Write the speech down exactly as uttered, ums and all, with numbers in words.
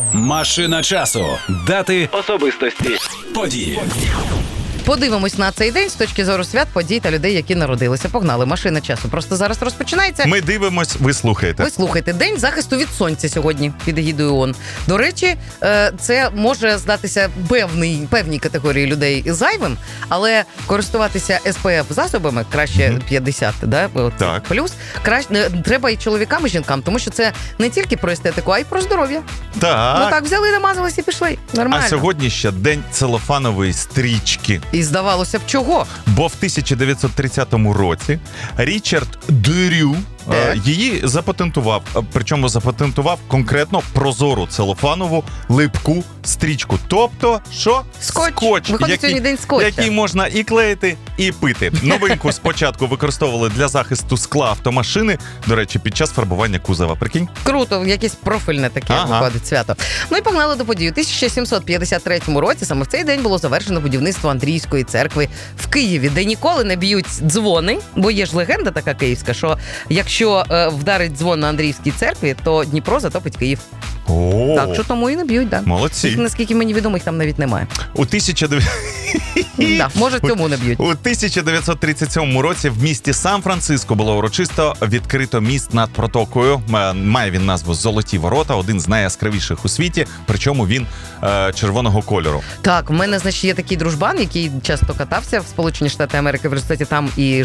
Машина часу. Дати, особистості, події. Подивимось на цей день з точки зору свят, подій та людей, які народилися. Погнали, машина часу. Просто зараз розпочинається. Ми дивимось, ви слухаєте. Ви слухайте, День захисту від сонця сьогодні під егідою ООН. До речі, це може здатися певний, певній категорії людей зайвим, але користуватися ес пе еф засобами, краще mm-hmm. п'ятдесят, да? Так. Плюс, краще, треба і чоловікам, і жінкам, тому що це не тільки про естетику, а й про здоров'я. Так. Ну так, взяли, намазалися і пішли. Нормально. А сьогодні ще день целофанової стрічки. І здавалося б, чого? Бо в тисяча дев'ятсот тридцятому році Річард Деррю Де? її запатентував, причому запатентував конкретно прозору целофанову липку стрічку. Тобто, що? Скотч. Скотч, Виходить, який, сьогодні день скотча. який можна і клеїти, і пити. Новинку спочатку використовували для захисту скла автомашини, до речі, під час фарбування кузова. Прикинь? Круто, якесь профільне таке Ага. виходить свято. Ну і погнали до події. У тисяча сімсот п'ятдесят третьому році саме в цей день було завершено будівництво Андріївської церкви в Києві, де ніколи не б'ють дзвони, бо є ж легенда така київська, що якщо е, вдарить дзвон на Андріївській церкві, то Дніпро затопить Київ. О, Так що тому і не б'ють, да. молодці. Наскільки мені відомо, їх там навіть немає. У тисяча дев'ятсот Да, може, цьому не б'ють. У тисяча дев'ятсот тридцять сьомому році в місті Сан-Франциско було урочисто відкрито міст над протокою. Е, Має він назву «Золоті ворота», один з найяскравіших у світі, причому він е, червоного кольору. Так, в мене, значить, є такий дружбан, який часто катався в Сполучені Штати Америки, в результаті там і